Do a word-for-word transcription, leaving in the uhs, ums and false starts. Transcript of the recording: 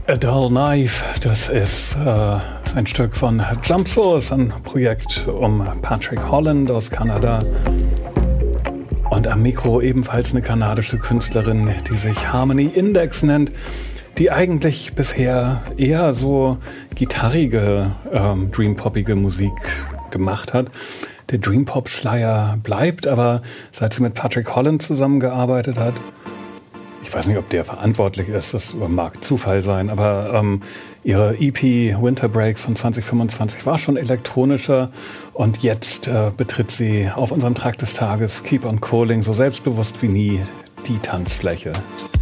A Dull Knife, das ist äh, ein Stück von Jump Source, ein Projekt um Patrick Holland aus Kanada. Und am Mikro ebenfalls eine kanadische Künstlerin, die sich Harmony Index nennt, die eigentlich bisher eher so gitarrige, ähm, dreampoppige Musik gemacht hat. Der Dreampop-Schleier bleibt, aber seit sie mit Patrick Holland zusammengearbeitet hat, ich weiß nicht, ob der verantwortlich ist, das mag Zufall sein, aber ähm, ihre E P Winter Breaks von zwanzig fünfundzwanzig war schon elektronischer und jetzt äh, betritt sie auf unserem Track des Tages Keep on Calling so selbstbewusst wie nie die Tanzfläche.